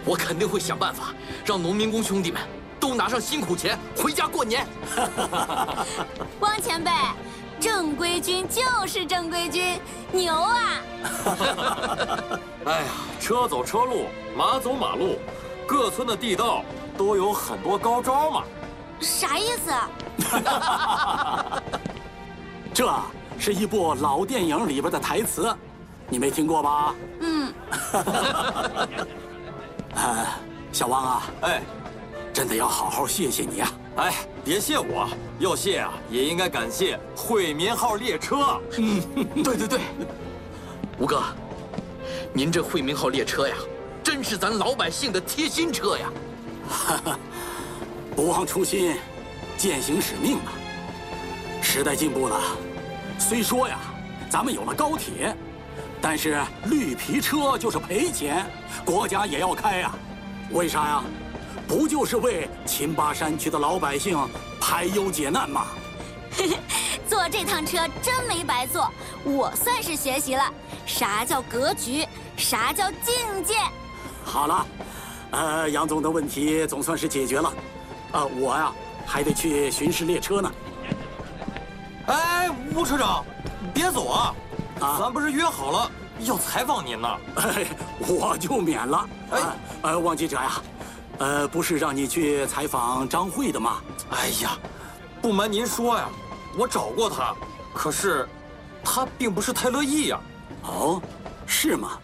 我肯定会想办法让农民工兄弟们都拿上辛苦钱回家过年。 汪前辈，正规军就是正规军，牛啊！ 哎呀，车走车路，马走马路，各村的地道都有很多高招嘛。 啥意思？ 这是一部老电影里边的台词，你没听过吧？ 嗯。 小汪啊， 哎， 真的要好好谢谢你啊！ 哎，别谢我，要谢啊也应该感谢惠民号列车。 对对对，吴哥，您这惠民号列车呀，真是咱老百姓的贴心车呀！ 不忘初心，践行使命啊！时代进步了，虽说呀，咱们有了高铁，但是绿皮车就是赔钱，国家也要开呀。为啥呀？不就是为秦巴山区的老百姓排忧解难吗？ 坐这趟车真没白坐，我算是学习了啥叫格局，啥叫境界。 好了，杨总的问题总算是解决了。我呀还得去巡视列车呢。 哎，吴车长，别走啊！咱不是约好了要采访您呢？ 我就免了。汪记者呀，不是让你去采访张慧的吗？ 哎呀，不瞒您说呀，我找过他，可是他并不是太乐意呀。 哦，是吗？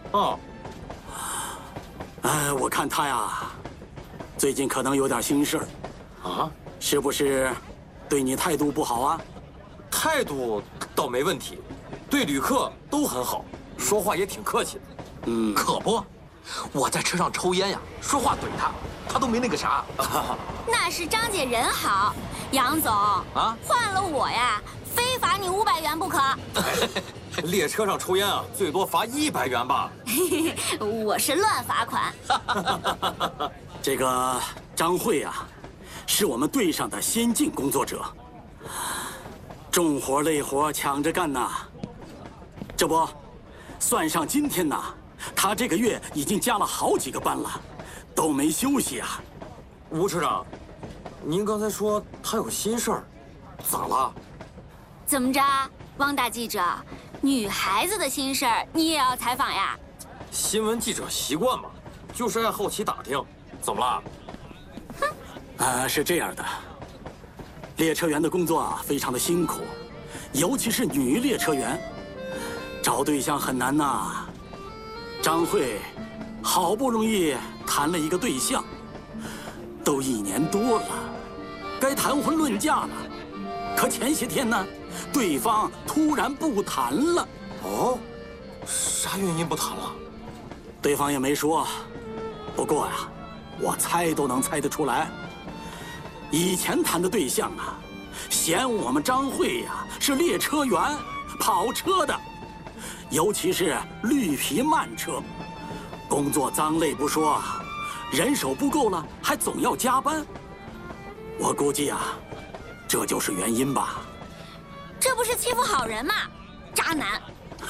我看他呀，最近可能有点心事儿。 啊？ 是不是对你态度不好啊？ 态度倒没问题，对旅客都很好，说话也挺客气的。 可不，我在车上抽烟呀，说话怼他，他都没那个啥。 那是张姐人好，杨总啊，换了我呀，非罚你500元不可。 列车上抽烟啊，最多罚100元吧。 我是乱罚款。 这个张慧啊，是我们队上的先进工作者，重活累活抢着干呐。这不，算上今天呐，他这个月已经加了好几个班了，都没休息啊。 吴车长，您刚才说他有心事儿，咋了？ 怎么着，汪大记者，女孩子的心事儿你也要采访呀？ 新闻记者习惯嘛，就是爱好奇打听，怎么了？ 是这样的，列车员的工作啊非常的辛苦，尤其是女列车员，找对象很难呐。张慧好不容易谈了一个对象，都1年多了，该谈婚论嫁了。可前些天呢，对方突然不谈了。 哦，啥原因不谈了？ 对方也没说，不过呀，我猜都能猜得出来。以前谈的对象啊，嫌我们张慧呀是列车员，跑车的，尤其是绿皮慢车，工作脏累不说，人手不够了还总要加班。我估计啊，这就是原因吧。 这不是欺负好人吗？渣男！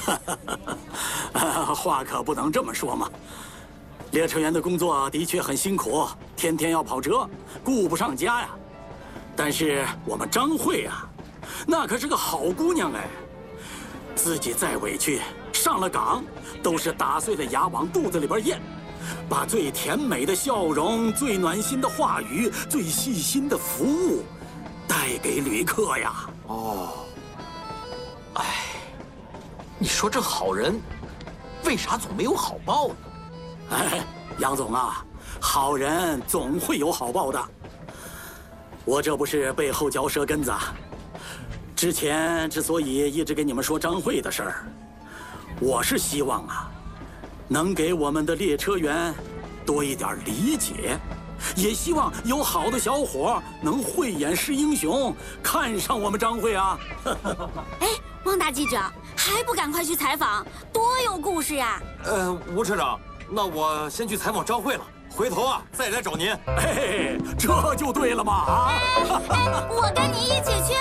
话可不能这么说嘛。列车员的工作的确很辛苦，天天要跑车，顾不上家呀。但是我们张慧啊，那可是个好姑娘哎，自己再委屈，上了岗都是打碎了牙往肚子里边咽，把最甜美的笑容、最暖心的话语、最细心的服务带给旅客呀。 哦， 哎，你说这好人，为啥总没有好报呢？ 哎，杨总啊，好人总会有好报的。我这不是背后嚼舌根子啊。之前之所以一直跟你们说张慧的事儿，我是希望啊，能给我们的列车员多一点理解，也希望有好的小伙能慧眼识英雄，看上我们张慧啊。 哎，汪大记者，还不赶快去采访，多有故事呀！ 吴车长，那我先去采访张慧了，回头啊再来找您。 哎，这就对了嘛啊！ 哎，我跟你一起去。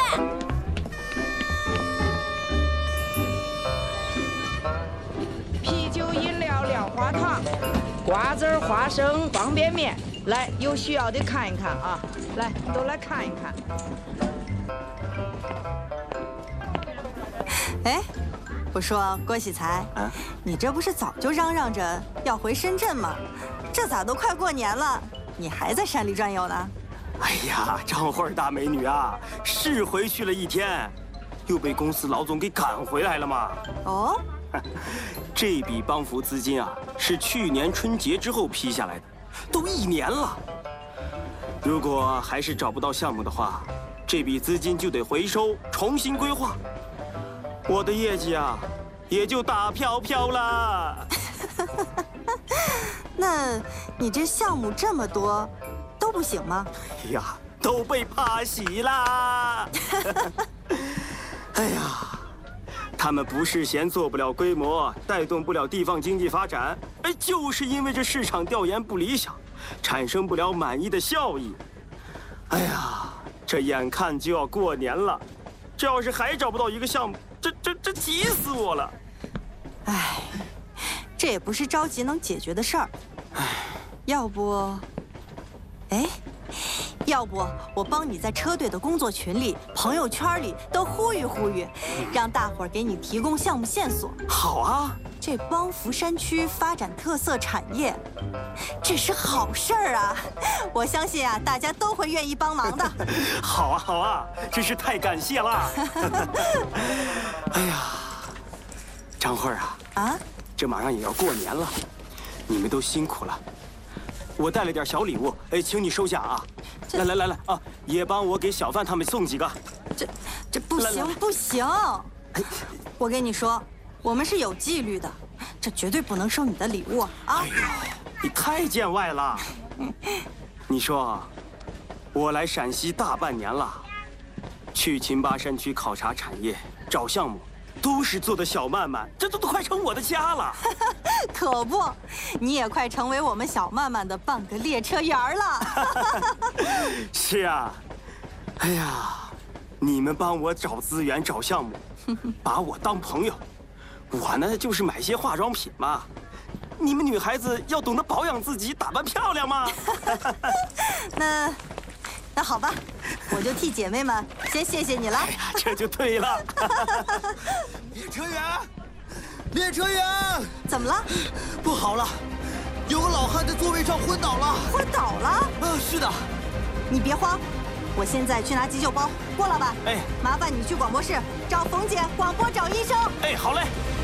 啤酒、饮料、棉花糖， 瓜子儿、花生、方便面，来，有需要的看一看啊！来，都来看一看。 哎，我说郭喜才，你这不是早就嚷嚷着要回深圳吗？这咋都快过年了，你还在山里转悠呢？ 哎呀，张慧大美女啊，是回去了1天，又被公司老总给赶回来了嘛。 哦， 这笔帮扶资金啊，是去年春节之后批下来的，都1年了。如果还是找不到项目的话，这笔资金就得回收，重新规划。我的业绩啊，也就打飘飘了。 那你这项目这么多，都不行吗？ 哎呀，都被趴洗啦！哎呀，他们不是嫌做不了规模，带动不了地方经济发展，哎，就是因为这市场调研不理想，产生不了满意的效益。哎呀，这眼看就要过年了，这要是还找不到一个项目，这急死我了！ 哎，这也不是着急能解决的事儿。 哎， 要不，哎，要不我帮你在车队的工作群里、朋友圈里都呼吁呼吁，让大伙儿给你提供项目线索。 好啊， 这帮扶山区发展特色产业，这是好事儿啊！我相信啊，大家都会愿意帮忙的。 好啊，好啊，真是太感谢了！哎呀，张慧啊， 啊， 这马上也要过年了，你们都辛苦了。我带了点小礼物，哎，请你收下啊！来啊，也帮我给小范他们送几个。 这不行不行！我跟你说，我们是有纪律的，这绝对不能收你的礼物啊！ 哎呦，你太见外了！你说，我来陕西大半年了，去秦巴山区考察产业、找项目，都是做的小曼曼，这都快成我的家了。 可不，你也快成为我们小曼曼的半个列车员了。 是啊，哎呀，你们帮我找资源、找项目，把我当朋友，我呢就是买些化妆品嘛。你们女孩子要懂得保养自己，打扮漂亮嘛。 那好吧，我就替姐妹们先谢谢你了。 哎呀，这就对了。 列车员，列车员， 怎么了？ 不好了，有个老汉在座位上昏倒了。 昏倒了？ 是的。 你别慌，我现在去拿急救包。郭老板， 哎， 麻烦你去广播室找冯姐广播找医生。 哎，好嘞。